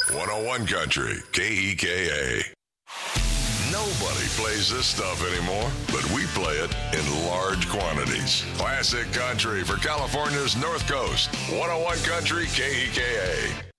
101 Country, KEKA. Nobody plays this stuff anymore, but we play it in large quantities. Classic country for California's North Coast. 101 Country, KEKA.